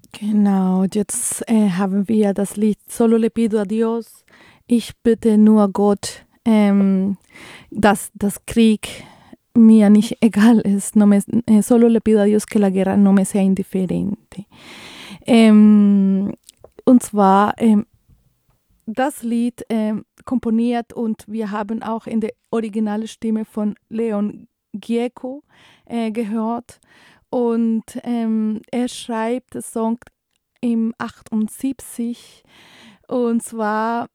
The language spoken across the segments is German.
Genau, jetzt haben wir das Lied Solo le pido a Dios. Ich bitte nur Gott, dass das Krieg mir nicht egal ist. Solo le pido a Dios que la guerra no me sea indiferente. Und zwar das Lied komponiert und wir haben auch in der originalen Stimme von Leon Gieco gehört. Und er schreibt den Song im 78 und zwar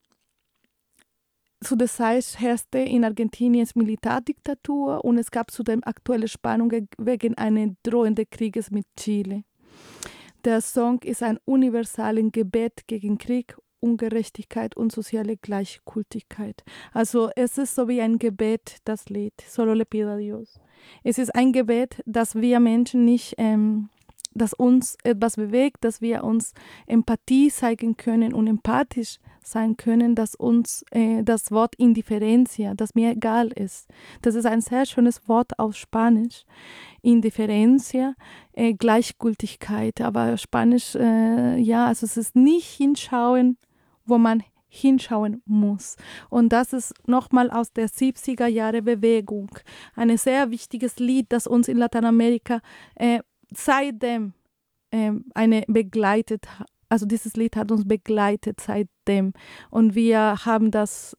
zu der Zeit herrschte in Argentinien Militärdiktatur und es gab zudem aktuelle Spannungen wegen eines drohenden Krieges mit Chile. Der Song ist ein universales Gebet gegen Krieg, Ungerechtigkeit und soziale Gleichgültigkeit. Also es ist so wie ein Gebet, das Lied, Solo le pido a Dios. Es ist ein Gebet, dass wir Menschen nicht, dass uns etwas bewegt, dass wir uns Empathie zeigen können und empathisch sein können, dass uns das Wort Indifferencia, das mir egal ist. Das ist ein sehr schönes Wort aus Spanisch. Indifferencia, Gleichgültigkeit, aber Spanisch, ja, also es ist nicht hinschauen, wo man hinschauen muss. Und das ist nochmal aus der 70er Jahre Bewegung. Ein sehr wichtiges Lied, das uns in Lateinamerika seitdem eine begleitet, also dieses Lied hat uns begleitet seitdem. Und wir haben das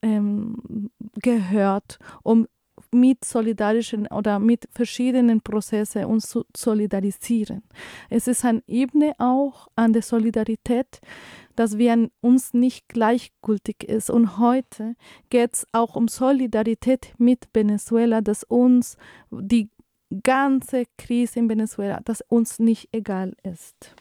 gehört, um mit solidarischen oder mit verschiedenen Prozessen uns zu solidarisieren. Es ist eine Ebene auch an der Solidarität, dass wir uns nicht gleichgültig ist. Und heute geht es auch um Solidarität mit Venezuela, dass uns die ganze Krise in Venezuela, dass uns nicht egal ist.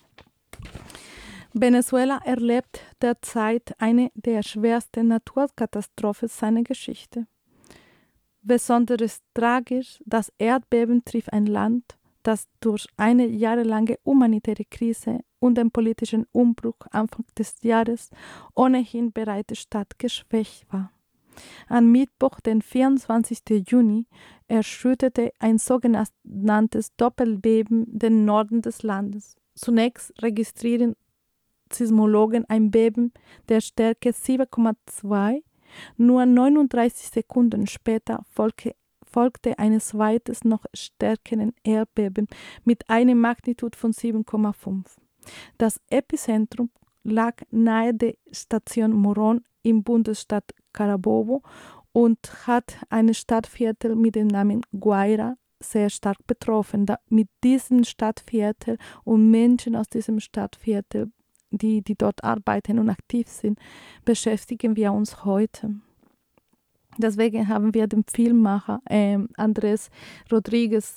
Venezuela erlebt derzeit eine der schwersten Naturkatastrophen seiner Geschichte. Besonders tragisch, das Erdbeben trifft ein Land, das durch eine jahrelange humanitäre Krise und den politischen Umbruch Anfang des Jahres ohnehin bereits stark geschwächt war. Am Mittwoch, den 24. Juni, erschütterte ein sogenanntes Doppelbeben den Norden des Landes. Zunächst registrieren Seismologen ein Beben der Stärke 7,2. Nur 39 Sekunden später folgte ein zweites, noch stärkeres Erdbeben mit einer Magnitude von 7,5. Das Epizentrum lag nahe der Station Morón im Bundesstaat Carabobo und hat ein Stadtviertel mit dem Namen Guaira sehr stark betroffen. Mit diesem Stadtviertel und Menschen aus diesem Stadtviertel, die dort arbeiten und aktiv sind, beschäftigen wir uns heute. Deswegen haben wir den Filmemacher Andrés Rodríguez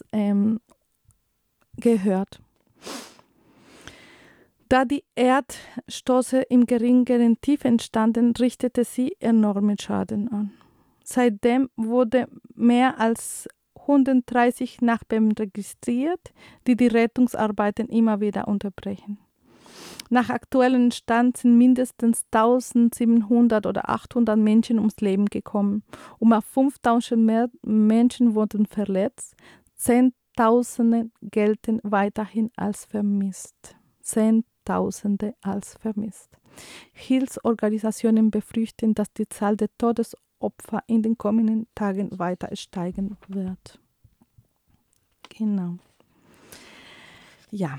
gehört. Da die Erdstöße in geringeren Tiefe entstanden, richtete sie enormen Schaden an. Seitdem wurde mehr als 130 Nachbeben registriert, die Rettungsarbeiten immer wieder unterbrechen. Nach aktuellem Stand sind mindestens 1700 oder 800 Menschen ums Leben gekommen. Auf 5000 Menschen wurden verletzt. Zehntausende gelten weiterhin als vermisst. Zehntausende als vermisst. Hilfsorganisationen befürchten, dass die Zahl der Todesopfer in den kommenden Tagen weiter steigen wird. Genau. Ja.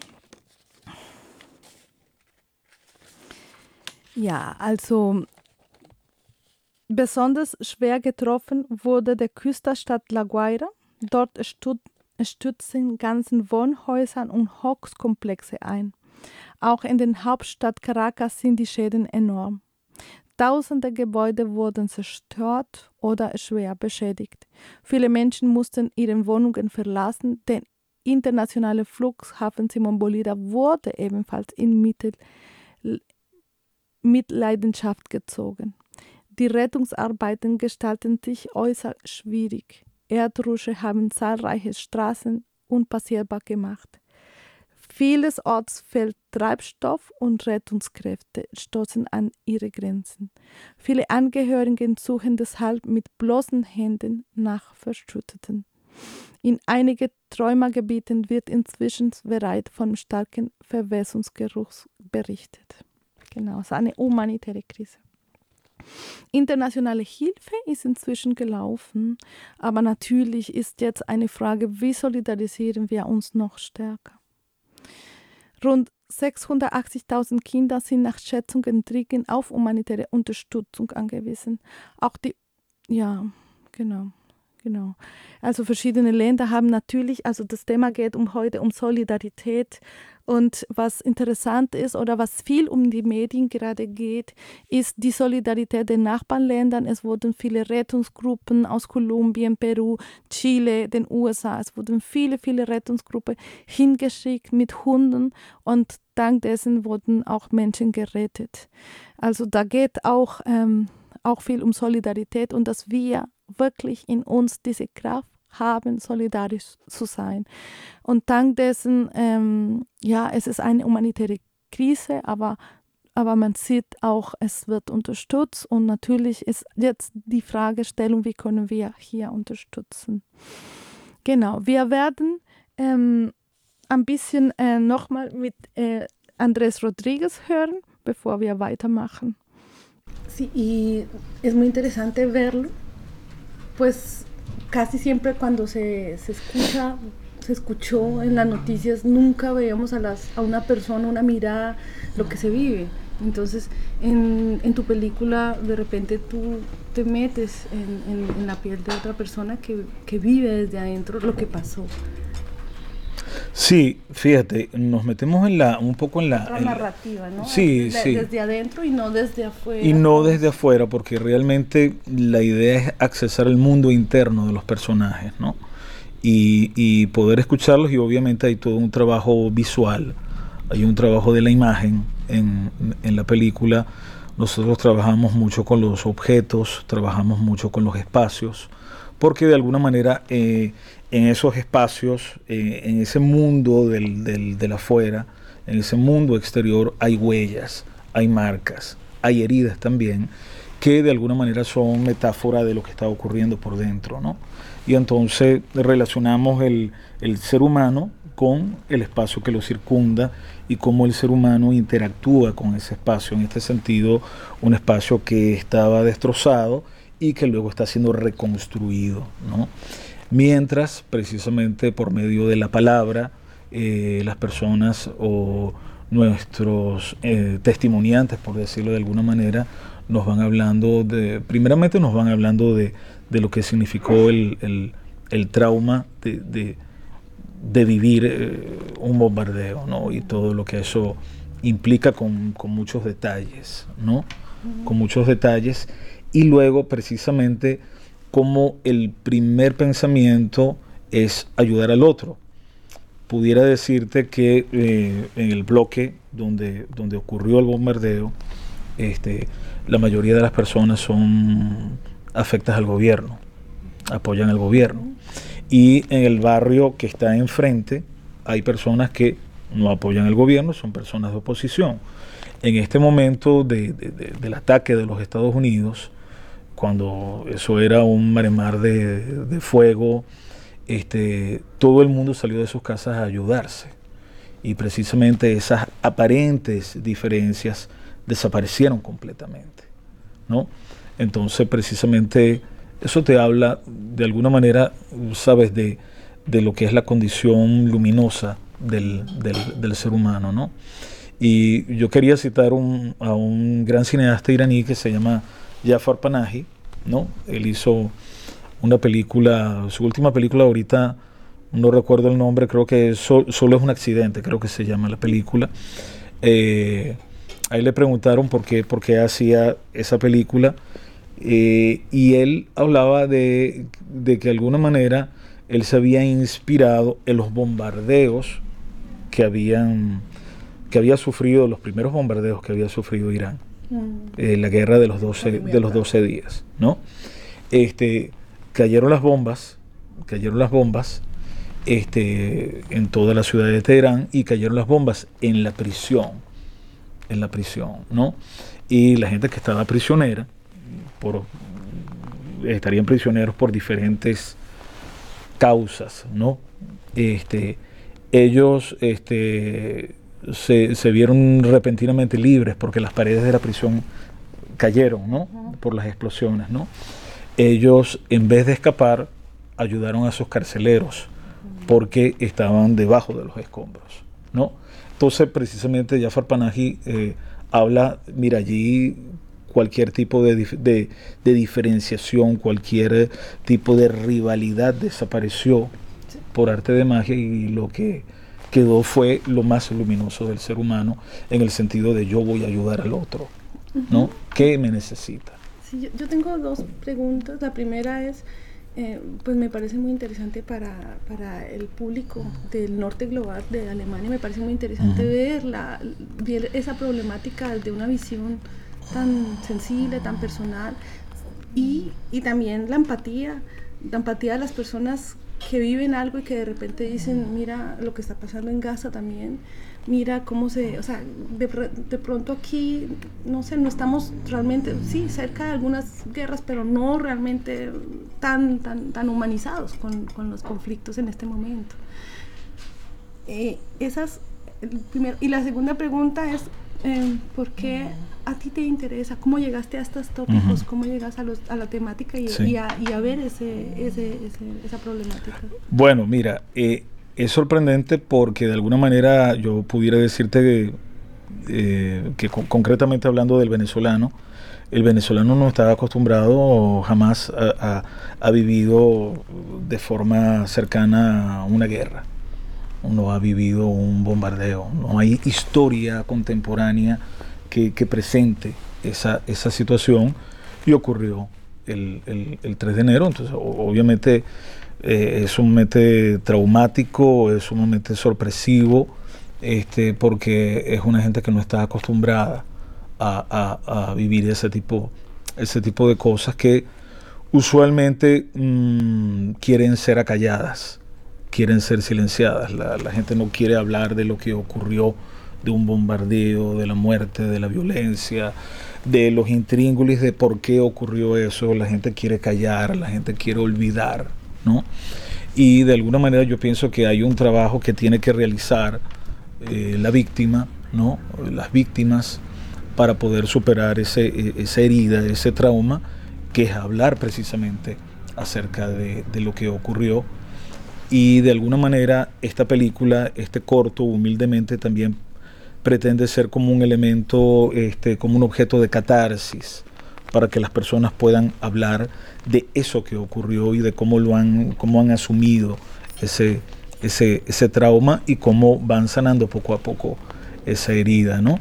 Ja, also besonders schwer getroffen wurde der Küstenstadt La Guaira. Dort stürzten ganze Wohnhäuser und Hochkomplexe ein. Auch in der Hauptstadt Caracas sind die Schäden enorm. Tausende Gebäude wurden zerstört oder schwer beschädigt. Viele Menschen mussten ihre Wohnungen verlassen. Der internationale Flughafen Simón Bolívar wurde ebenfalls in Mitleidenschaft gezogen. Die Rettungsarbeiten gestalten sich äußerst schwierig. Erdrutsch haben zahlreiche Straßen unpassierbar gemacht. Vielerorts fehlt Treibstoff und Rettungskräfte stoßen an ihre Grenzen. Viele Angehörige suchen deshalb mit bloßen Händen nach Verschütteten. In einigen Träumergebieten wird inzwischen bereits von starkem Verwesungsgeruch berichtet. Genau, es ist eine humanitäre Krise. Internationale Hilfe ist inzwischen gelaufen, aber natürlich ist jetzt eine Frage, wie solidarisieren wir uns noch stärker? Rund 680.000 Kinder sind nach Schätzungen dringend auf humanitäre Unterstützung angewiesen. Auch die, ja, genau. Also verschiedene Länder haben natürlich, also das Thema geht heute um Solidarität, und was interessant ist oder was viel um die Medien gerade geht, ist die Solidarität der Nachbarländern. Es wurden viele Rettungsgruppen aus Kolumbien, Peru, Chile, den USA, es wurden viele Rettungsgruppen hingeschickt mit Hunden, und dank dessen wurden auch Menschen gerettet. Also da geht auch viel um Solidarität und dass wir wirklich in uns diese Kraft haben, solidarisch zu sein. Und dank dessen, es ist eine humanitäre Krise, aber man sieht auch, es wird unterstützt, und natürlich ist jetzt die Fragestellung, wie können wir hier unterstützen. Genau, wir werden ein bisschen nochmal mit Andrés Rodríguez hören, bevor wir weitermachen. Sí, y es muy interesante verlo, pues casi siempre cuando se escuchó en las noticias, nunca veíamos a una persona, una mirada, lo que se vive. Entonces, en tu película, de repente tú te metes en la piel de otra persona que vive desde adentro lo que pasó. Sí, fíjate, nos metemos un poco en la narrativa, ¿no? Sí, desde adentro y no desde afuera. Y no desde afuera, porque realmente la idea es accesar al mundo interno de los personajes, ¿no? Y poder escucharlos, y obviamente hay todo un trabajo visual, hay un trabajo de la imagen en la película. Nosotros trabajamos mucho con los objetos, trabajamos mucho con los espacios, porque de alguna manera en esos espacios, en ese mundo del afuera, en ese mundo exterior, hay huellas, hay marcas, hay heridas también, que de alguna manera son metáfora de lo que está ocurriendo por dentro, ¿no? Y entonces relacionamos el ser humano con el espacio que lo circunda y cómo el ser humano interactúa con ese espacio. En este sentido, un espacio que estaba destrozado y que luego está siendo reconstruido, ¿no? Mientras, precisamente por medio de la palabra, las personas o nuestros testimoniantes, por decirlo de alguna manera, nos van hablando primeramente nos van hablando de lo que significó el trauma de vivir un bombardeo, ¿no? Y todo lo que eso implica con muchos detalles, ¿no? Con muchos detalles. Y luego, precisamente, como el primer pensamiento es ayudar al otro. Pudiera decirte que en el bloque donde ocurrió el bombardeo, la mayoría de las personas son afectas al gobierno, apoyan al gobierno. Y en el barrio que está enfrente hay personas que no apoyan al gobierno, son personas de oposición. En este momento del ataque de los Estados Unidos, cuando eso era un maremar de fuego, todo el mundo salió de sus casas a ayudarse. Y precisamente esas aparentes diferencias desaparecieron completamente, ¿no? Entonces, precisamente, eso te habla, de alguna manera, sabes, de lo que es la condición luminosa del ser humano, ¿no? Y yo quería citar a un gran cineasta iraní que se llama Jafar Panahi, ¿no? Él hizo una película, su última película ahorita, no recuerdo el nombre, creo que solo es un accidente, creo que se llama la película. A él le preguntaron por qué hacía esa película, y él hablaba de que de alguna manera él se había inspirado en los bombardeos que había sufrido, los primeros bombardeos que había sufrido Irán. La guerra de los 12 días, ¿no? Cayeron las bombas en toda la ciudad de Teherán, y cayeron las bombas en la prisión, ¿no? Y la gente que estaba prisionera estarían prisioneros por diferentes causas, ¿no? Ellos se vieron repentinamente libres porque las paredes de la prisión cayeron, ¿no? Por las explosiones, ¿no? Ellos, en vez de escapar, ayudaron a sus carceleros porque estaban debajo de los escombros, ¿no? Entonces, precisamente, Jafar Panahi habla, mira, allí cualquier tipo de diferenciación, cualquier tipo de rivalidad desapareció por arte de magia, y lo que quedó fue lo más luminoso del ser humano, en el sentido de yo voy a ayudar al otro, ¿no? ¿Qué me necesita? Sí, yo tengo dos preguntas. La primera es, pues me parece muy interesante para el público del norte global de Alemania, me parece muy interesante ver esa problemática de una visión tan sensible, tan personal, y también la empatía de las personas que viven algo y que de repente dicen, mira lo que está pasando en Gaza también, mira cómo o sea, de pronto aquí, no sé, no estamos realmente, sí, cerca de algunas guerras, pero no realmente tan humanizados con los conflictos en este momento. Y la segunda pregunta es, ¿por qué a ti te interesa? ¿Cómo llegaste a estos tópicos? ¿Cómo llegas a la temática y a ver esa problemática? Bueno, mira, es sorprendente porque de alguna manera yo pudiera decirte que concretamente hablando del venezolano, el venezolano no estaba acostumbrado, jamás ha vivido de forma cercana a una guerra, no ha vivido un bombardeo, no hay historia contemporánea que presente esa situación, y ocurrió el 3 de enero, entonces obviamente es sumamente traumático, es sumamente sorpresivo, porque es una gente que no está acostumbrada a vivir ese tipo de cosas que usualmente quieren ser acalladas, quieren ser silenciadas. La gente no quiere hablar de lo que ocurrió, de un bombardeo, de la muerte, de la violencia, de los intríngulis de por qué ocurrió eso. La gente quiere callar, la gente quiere olvidar, ¿no? Y de alguna manera yo pienso que hay un trabajo que tiene que realizar la víctima, ¿no? Las víctimas, para poder superar esa herida, ese trauma, que es hablar precisamente acerca de lo que ocurrió. Y de alguna manera esta película, este corto, humildemente también pretende ser como un elemento, como un objeto de catarsis, para que las personas puedan hablar de eso que ocurrió y de cómo han asumido ese trauma y cómo van sanando poco a poco esa herida, ¿no?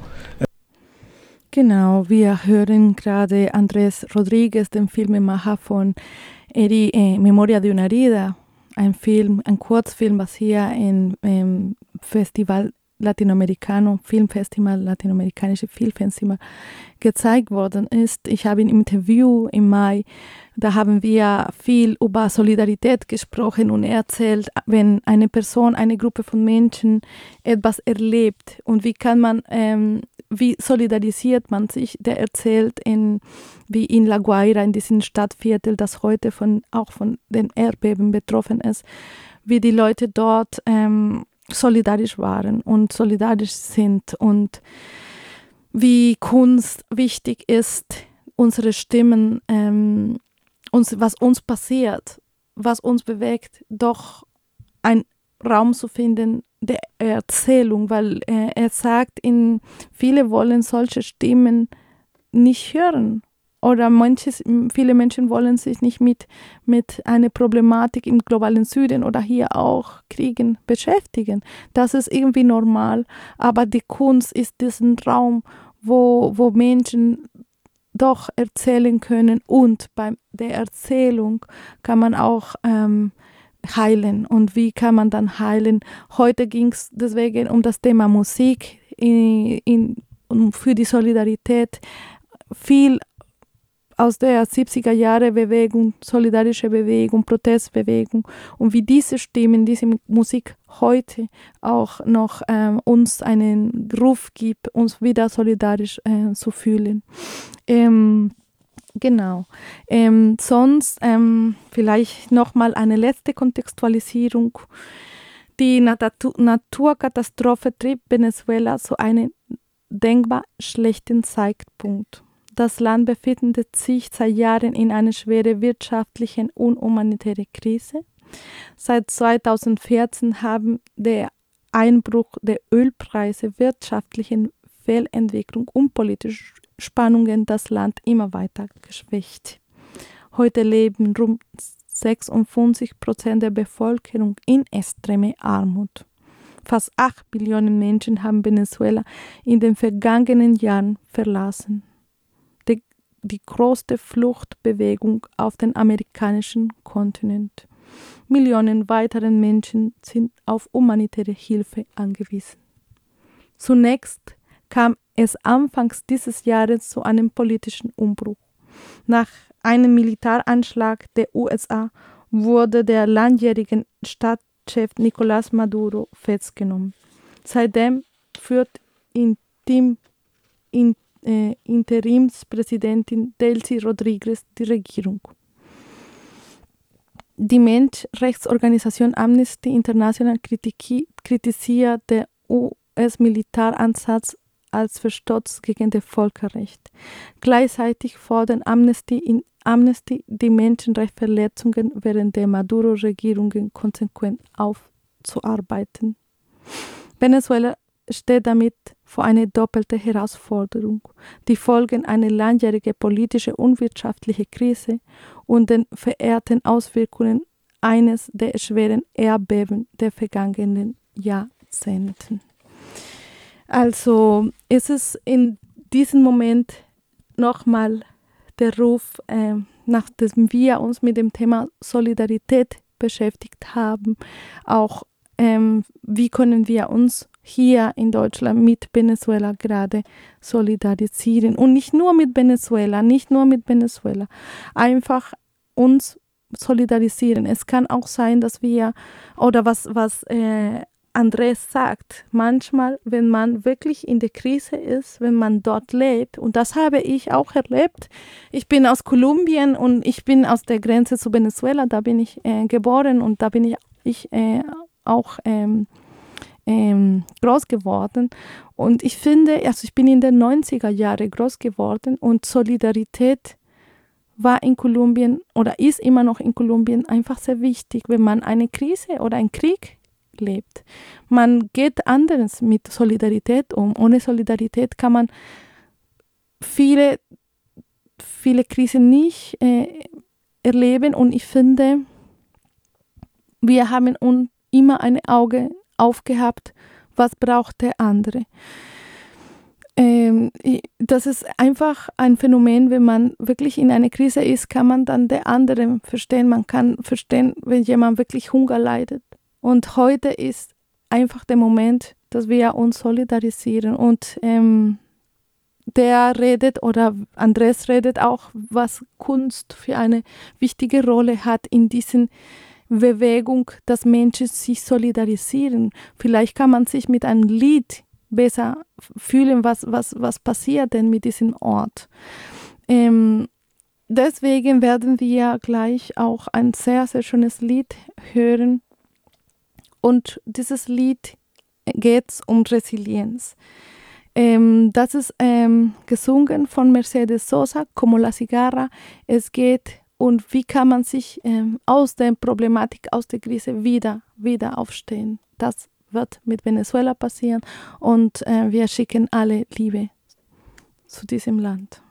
Genau, wir hören gerade Andrés Rodríguez, den Filmemacher von Memoria de una herida, ein Kurzfilm, was hier im Festival Latinoamericano, Latinoamerikanische Filmfestival gezeigt worden ist. Ich habe ein Interview im Mai, da haben wir viel über Solidarität gesprochen, und er erzählt, wenn eine Person, eine Gruppe von Menschen etwas erlebt und wie solidarisiert man sich, der erzählt wie in La Guaira, in diesem Stadtviertel, das heute auch von den Erdbeben betroffen ist, wie die Leute dort solidarisch waren und solidarisch sind, und wie Kunst wichtig ist, unsere Stimmen, was uns passiert, was uns bewegt, doch einen Raum zu finden der Erzählung, weil er sagt, viele wollen solche Stimmen nicht hören. Oder viele Menschen wollen sich nicht mit einer Problematik im globalen Süden oder hier auch Kriegen beschäftigen. Das ist irgendwie normal. Aber die Kunst ist diesen Raum, wo Menschen doch erzählen können, und bei der Erzählung kann man auch heilen. Und wie kann man dann heilen? Heute ging es deswegen um das Thema Musik für die Solidarität. Viel aus der 70er Jahre Bewegung, solidarische Bewegung, Protestbewegung, und wie diese Stimmen, diese Musik heute auch noch uns einen Ruf gibt, uns wieder solidarisch zu fühlen. Genau. Sonst vielleicht nochmal eine letzte Kontextualisierung. Die Naturkatastrophe trieb Venezuela zu einem denkbar schlechten Zeitpunkt. Das Land befindet sich seit Jahren in einer schweren wirtschaftlichen und humanitären Krise. Seit 2014 haben der Einbruch der Ölpreise, wirtschaftliche Fehlentwicklung und politische Spannungen das Land immer weiter geschwächt. Heute leben rund 56% der Bevölkerung in extremer Armut. Fast 8 Millionen Menschen haben Venezuela in den vergangenen Jahren verlassen. Die größte Fluchtbewegung auf dem amerikanischen Kontinent. Millionen weitere Menschen sind auf humanitäre Hilfe angewiesen. Zunächst kam es anfangs dieses Jahres zu einem politischen Umbruch. Nach einem Militäranschlag der USA wurde der langjährige Staatschef Nicolás Maduro festgenommen. Seitdem führt Interimspräsidentin Delcy Rodríguez die Regierung. Die Menschenrechtsorganisation Amnesty International kritisiert den US-Militäransatz als Verstoß gegen das Völkerrecht. Gleichzeitig fordern Amnesty die Menschenrechtsverletzungen während der Maduro-Regierung konsequent aufzuarbeiten. Venezuela steht damit vor einer doppelten Herausforderung: die Folgen einer langjährigen politischen und wirtschaftlichen Krise und den verehrten Auswirkungen eines der schweren Erdbeben der vergangenen Jahrzehnten. Also ist es in diesem Moment nochmal der Ruf, nachdem wir uns mit dem Thema Solidarität beschäftigt haben, auch wie können wir uns hier in Deutschland mit Venezuela gerade solidarisieren. Und nicht nur mit Venezuela, einfach uns solidarisieren. Es kann auch sein, dass wir, oder was Andrés sagt, manchmal, wenn man wirklich in der Krise ist, wenn man dort lebt, und das habe ich auch erlebt. Ich bin aus Kolumbien und ich bin aus der Grenze zu Venezuela, da bin ich geboren und da bin ich auch groß geworden. Und ich finde, also ich bin in den 90er Jahren groß geworden und Solidarität war in Kolumbien oder ist immer noch in Kolumbien einfach sehr wichtig, wenn man eine Krise oder einen Krieg lebt. Man geht anders mit Solidarität um. Ohne Solidarität kann man viele Krisen nicht erleben, und ich finde, wir haben immer ein Auge aufgehabt, was braucht der andere. Das ist einfach ein Phänomen, wenn man wirklich in einer Krise ist, kann man dann der anderen verstehen. Man kann verstehen, wenn jemand wirklich Hunger leidet. Und heute ist einfach der Moment, dass wir uns solidarisieren. Und der redet, oder Andrés redet auch, was Kunst für eine wichtige Rolle hat in diesen Bewegung, dass Menschen sich solidarisieren. Vielleicht kann man sich mit einem Lied besser fühlen, was passiert denn mit diesem Ort. Deswegen werden wir gleich auch ein sehr, sehr schönes Lied hören. Und dieses Lied geht um Resilienz. Das ist gesungen von Mercedes Sosa, Como la Cigarra. Es geht und wie kann man sich aus der Problematik, aus der Krise wieder aufstehen. Das wird mit Venezuela passieren, und wir schicken alle Liebe zu diesem Land.